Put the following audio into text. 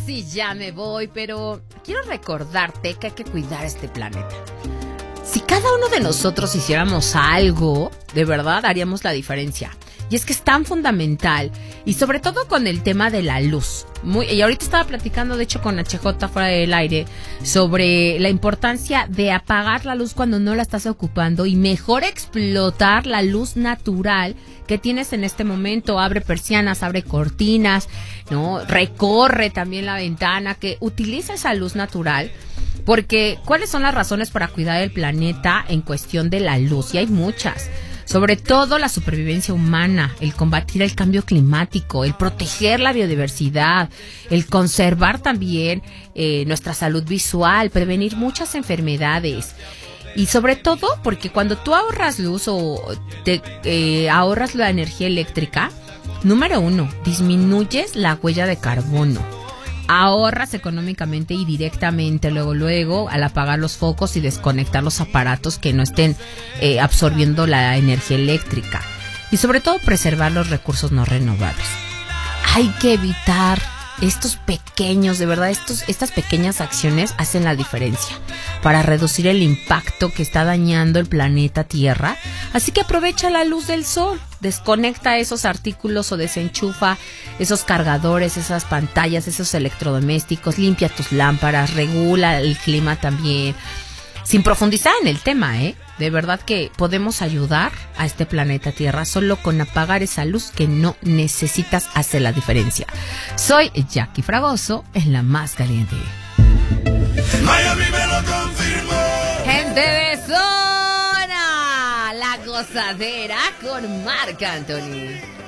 casi ya me voy, pero quiero recordarte que hay que cuidar este planeta. Si cada uno de nosotros hiciéramos algo, de verdad haríamos la diferencia. Y es que es tan fundamental, y sobre todo con el tema de la luz. Y ahorita estaba platicando, de hecho, con HJ fuera del aire, sobre la importancia de apagar la luz cuando no la estás ocupando y mejor explotar la luz natural que tienes en este momento. Abre persianas, abre cortinas, ¿no? Recorre también la ventana, que utiliza esa luz natural. Porque, ¿cuáles son las razones para cuidar el planeta en cuestión de la luz? Y hay muchas. Sobre todo la supervivencia humana, el combatir el cambio climático, el proteger la biodiversidad, el conservar también nuestra salud visual, prevenir muchas enfermedades. Y sobre todo porque cuando tú ahorras luz o ahorras la energía eléctrica, número 1, disminuyes la huella de carbono. Ahorras económicamente y directamente luego al apagar los focos y desconectar los aparatos que no estén absorbiendo la energía eléctrica. Y sobre todo preservar los recursos no renovables. Hay que evitar estos pequeños, de verdad, estas pequeñas acciones hacen la diferencia para reducir el impacto que está dañando el planeta Tierra. Así que aprovecha la luz del sol, desconecta esos artículos o desenchufa esos cargadores, esas pantallas, esos electrodomésticos, limpia tus lámparas, regula el clima también. Sin profundizar en el tema, de verdad que podemos ayudar a este planeta Tierra solo con apagar esa luz que no necesitas, hace la diferencia. Soy Jackie Fragoso en La Más Caliente. Miami me lo confirmó. Gente de zona, la gozadera con Marc Anthony.